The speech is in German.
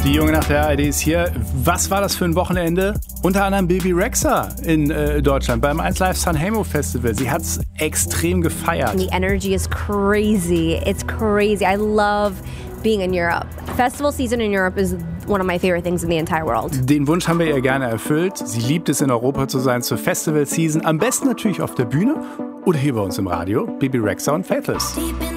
Die Junge nach der ARD ist hier. Was war das für ein Wochenende? Unter anderem Bebe Rexha in Deutschland beim 1Live Sanremo Festival. Sie hat es extrem gefeiert. The energy is crazy. It's crazy. I love being in Europe. Festival season in Europe is one of my favorite things in the entire world. Den Wunsch haben wir ihr gerne erfüllt. Sie liebt es, in Europa zu sein zur Festival Season. Am besten natürlich auf der Bühne oder hier bei uns im Radio. Bebe Rexha und Faithless.